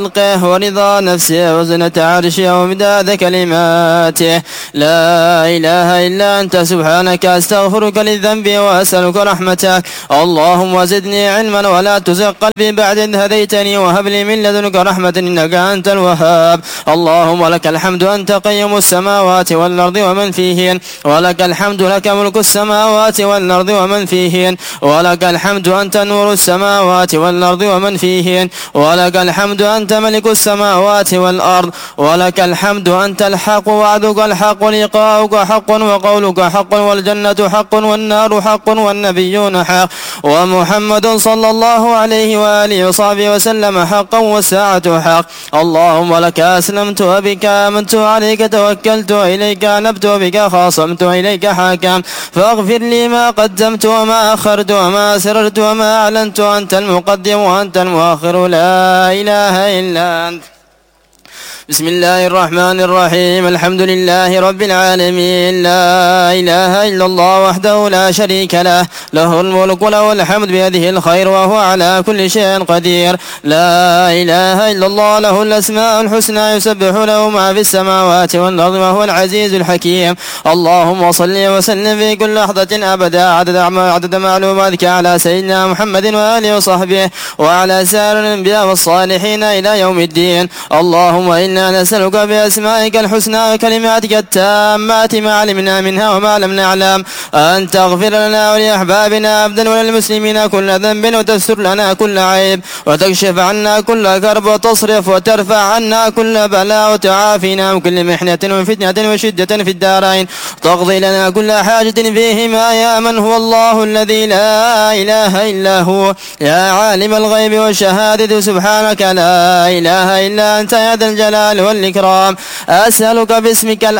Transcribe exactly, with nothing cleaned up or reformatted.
خلقه ورضا نفسه وزنة عرشه ومداد كلماته. لا إله إلا أنت سبحانك أستغفرك للذنب وأسألك رحمتك. اللهم زدني علما ولا تزغ قلبي بعد إذ هديتني وهب لي من لدنك رحمة إنك أنت الوهاب. اللهم لك الحمد أنت قيم السماوات والأرض ومن فيهن، ولك الحمد لك ملك السماوات والأرض ومن فيهن، ولك الحمد أنت نور السماوات والأرض ومن فيهن، ولك الحمد أنت ملك السماوات والأرض، ولك الحمد أنت الحق وعدك الحق لقاؤك حق وقولك حق والجنة حق والنار حق والنبيون حق ومحمد صلى الله عليه وآله وصحبه وسلم حقا والساعة حق. اللهم لك أسلمت وبك آمنت عليك توكلت إليك أنبت بك خاصمت إليك حاكم فاغفر لي ما قدمت وما أخرت وما أسررت وما أعلنت أنت المقدم وأنت المؤخر لا إله إلا أنت. بسم الله الرحمن الرحيم. الحمد لله رب العالمين. لا إله إلا الله وحده لا شريك له، له الملك وله الحمد بيده الخير وهو على كل شيء قدير. لا إله إلا الله له الأسماء الحسنى يسبح له ما في السماوات والأرض وهو العزيز الحكيم. اللهم صل وسلم في كل لحظة أبدا عدد عدد معلوماتك على سيدنا محمد وآله وصحبه وعلى سائر الأنبياء والصالحين إلى يوم الدين. اللهم إنا نسألك بأسمائك الحسنى وكلماتك التامات ما علمنا منها وما لم نعلم أن تغفر لنا ولأحبابنا أبدا وللمسلمين كل ذنب وتستر لنا كل عيب وتكشف عنا كل كرب وتصرف وترفع عنا كل بلاء وتعافينا من كل محنة وفتنة وشدة في الدارين تقضي لنا كل حاجة فيهما يا من هو الله الذي لا إله إلا هو يا عالم الغيب والشهادة سبحانك لا إله إلا أنت يا ذا الجلال والإكرام. أسألك باسمك